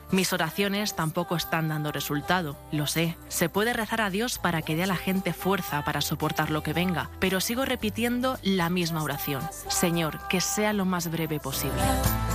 Mis oraciones tampoco están dando resultado, lo sé. Se puede rezar a Dios para que dé a la gente fuerza para soportar lo que venga, pero sigo repitiendo la misma oración. Señor, que sea lo más breve posible.